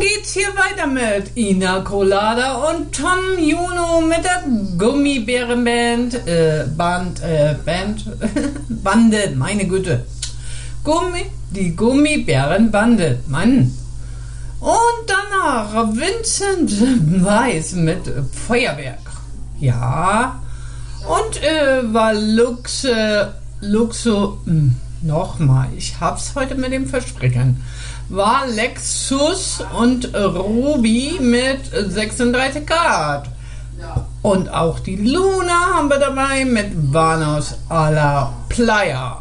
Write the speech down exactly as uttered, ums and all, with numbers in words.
geht's hier weiter mit Ina Colada und Tom Juno mit der Gummibärenband, äh, Band, äh, Band, Bande, meine Güte. Gummi, die Gummibärenbande, Mann. Und danach Vincent Weiss mit Feuerwerk. Ja. Und äh, war Luxe, Luxo, mh, nochmal, ich hab's heute mit dem Versprechen. War Lexus und Ruby mit sechsunddreißig Grad. Und auch die Luna haben wir dabei mit Vanos a la Playa.